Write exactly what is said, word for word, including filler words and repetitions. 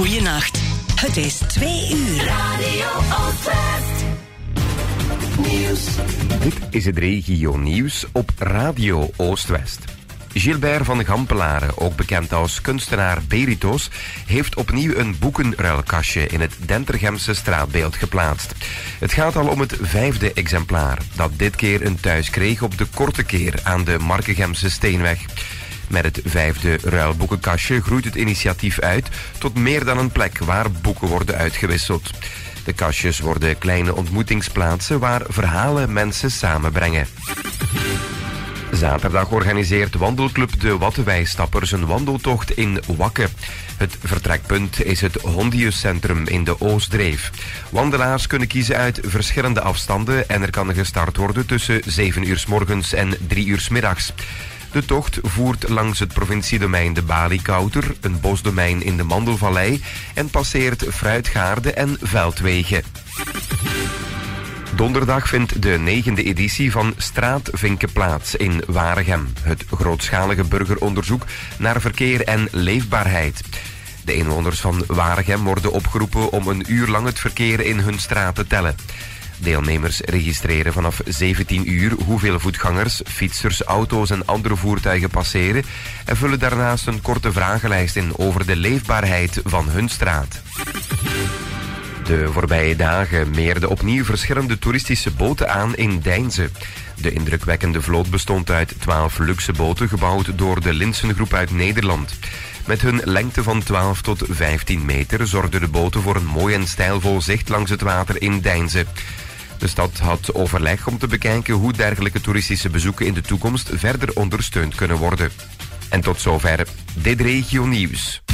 Goeienacht. Het is twee uur. Radio Oostwest. Nieuws. Dit is het regio nieuws op Radio Oostwest. Gilbert van Gampelaren, ook bekend als kunstenaar Beritos, heeft opnieuw een boekenruilkastje in het Dentergemse straatbeeld geplaatst. Het gaat al om het vijfde exemplaar, dat dit keer een thuis kreeg op de Korte Keer aan de Markegemse Steenweg. Met het vijfde ruilboekenkastje groeit het initiatief uit tot meer dan een plek waar boeken worden uitgewisseld. De kastjes worden kleine ontmoetingsplaatsen waar verhalen mensen samenbrengen. Zaterdag organiseert wandelclub De Wattenwijstappers een wandeltocht in Wakke. Het vertrekpunt is het Hondiuscentrum in de Oostdreef. Wandelaars kunnen kiezen uit verschillende afstanden en er kan gestart worden tussen zeven uur 's morgens en drie uur 's middags. De tocht voert langs het provinciedomein de Baliekouter, een bosdomein in de Mandelvallei en passeert fruitgaarden en veldwegen. Donderdag vindt de negende editie van Straatvinken plaats in Waregem. Het grootschalige burgeronderzoek naar verkeer en leefbaarheid. De inwoners van Waregem worden opgeroepen om een uur lang het verkeer in hun straat te tellen. Deelnemers registreren vanaf zeventien uur hoeveel voetgangers, fietsers, auto's en andere voertuigen passeren en vullen daarnaast een korte vragenlijst in over de leefbaarheid van hun straat. De voorbije dagen meerden opnieuw verschillende toeristische boten aan in Deinze. De indrukwekkende vloot bestond uit twaalf luxe boten gebouwd door de Linsengroep uit Nederland. Met hun lengte van twaalf tot vijftien meter zorgden de boten voor een mooi en stijlvol zicht langs het water in Deinze. De stad had overleg om te bekijken hoe dergelijke toeristische bezoeken in de toekomst verder ondersteund kunnen worden. En tot zover dit regio nieuws.